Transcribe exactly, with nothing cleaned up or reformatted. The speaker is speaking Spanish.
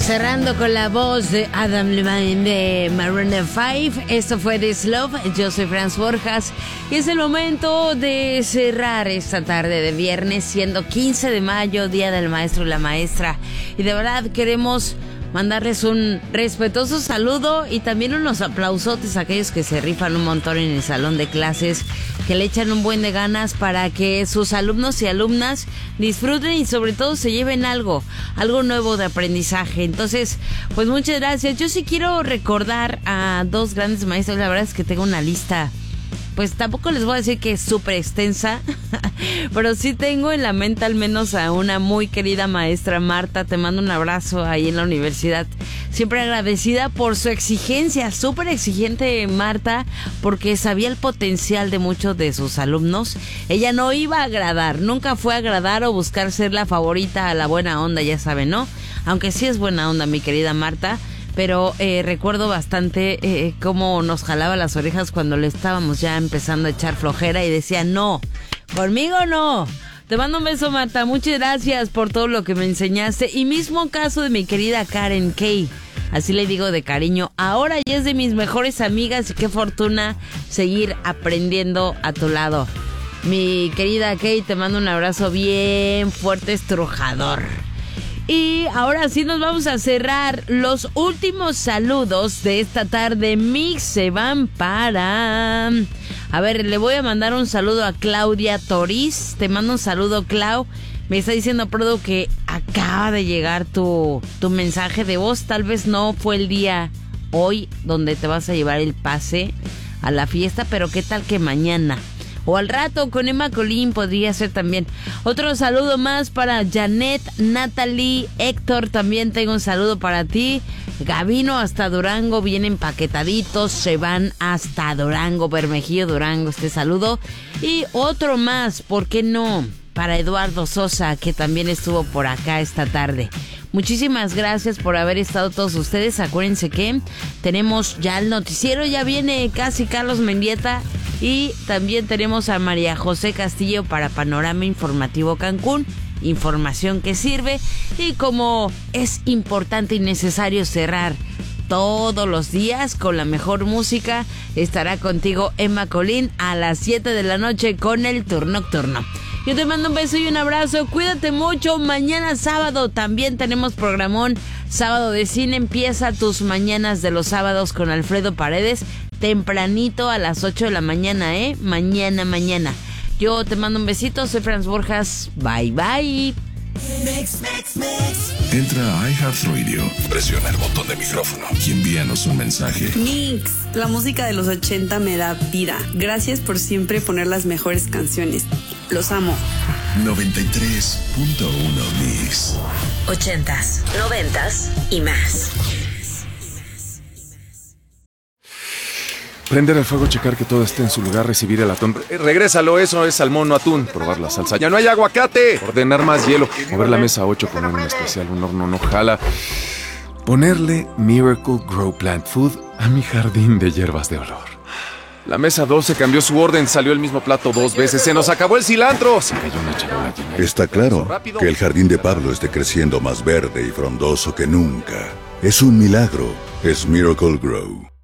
Cerrando con la voz de Adam Levine de Maroon five. Esto fue This Love. Yo soy Franz Borjas y es el momento de cerrar esta tarde de viernes, siendo quince de mayo, Día del Maestro y la Maestra. Y de verdad queremos mandarles un respetuoso saludo y también unos aplausotes a aquellos que se rifan un montón en el salón de clases, que le echan un buen de ganas para que sus alumnos y alumnas disfruten y sobre todo se lleven algo, algo nuevo de aprendizaje. Entonces, pues muchas gracias. Yo sí quiero recordar a dos grandes maestros. La verdad es que tengo una lista, pues tampoco les voy a decir que es súper extensa, pero sí tengo en la mente al menos a una muy querida maestra, Marta. Te mando un abrazo ahí en la universidad. Siempre agradecida por su exigencia, súper exigente Marta, porque sabía el potencial de muchos de sus alumnos. Ella no iba a agradar, nunca fue a agradar o buscar ser la favorita a la buena onda, ya saben, ¿no? Aunque sí es buena onda mi querida Marta. Pero eh, recuerdo bastante eh, cómo nos jalaba las orejas cuando le estábamos ya empezando a echar flojera y decía, no, conmigo no. Te mando un beso, Marta, muchas gracias por todo lo que me enseñaste. Y mismo caso de mi querida Karen Kay, así le digo de cariño, ahora ya es de mis mejores amigas y qué fortuna seguir aprendiendo a tu lado. Mi querida Kay, te mando un abrazo bien fuerte, estrujador. Y ahora sí nos vamos a cerrar. Los últimos saludos de esta tarde mix se van para... A ver, le voy a mandar un saludo a Claudia Toriz. Te mando un saludo, Clau. Me está diciendo, Prodo, que acaba de llegar tu, tu mensaje de voz. Tal vez no fue el día hoy donde te vas a llevar el pase a la fiesta, pero qué tal que mañana o al rato con Emma Colín podría ser también. Otro saludo más para Janet, Natalie, Héctor, también tengo un saludo para ti. Gabino hasta Durango, vienen empaquetaditos, se van hasta Durango, Bermejillo, Durango, este saludo. Y otro más, ¿por qué no? Para Eduardo Sosa, que también estuvo por acá esta tarde. Muchísimas gracias por haber estado todos ustedes. Acuérdense que tenemos ya el noticiero, ya viene casi Carlos Mendieta. Y también tenemos a María José Castillo para Panorama Informativo Cancún. Información que sirve. Y como es importante y necesario cerrar todos los días con la mejor música, estará contigo Emma Colín a las siete de la noche con el Tour Nocturno. Yo te mando un beso y un abrazo, cuídate mucho. Mañana sábado también tenemos programón, sábado de cine. Empieza tus mañanas de los sábados con Alfredo Paredes, tempranito a las ocho de la mañana, ¿eh? Mañana, mañana. Yo te mando un besito, soy Franz Borjas, bye bye. Mix, mix, mix. Entra a iHeartRadio, presiona el botón de micrófono y envíanos un mensaje. Mix, la música de los ochenta me da vida. Gracias por siempre poner las mejores canciones. Los amo. noventa y tres punto uno Mix. Ochentas, noventas y más. Prender el fuego, checar que todo esté en su lugar, recibir el atún. Eh, regrésalo, eso es salmón, no atún. Probar la salsa. ¡Ya no hay aguacate! Ordenar más hielo. Mover la mesa ocho, poner un especial, un horno no jala. Ponerle Miracle Grow Plant Food a mi jardín de hierbas de olor. La mesa doce cambió su orden, salió el mismo plato dos veces. ¡Se nos acabó el cilantro! Se cayó una charola llena. Está claro que el jardín de Pablo esté creciendo más verde y frondoso que nunca. Es un milagro. Es Miracle Grow.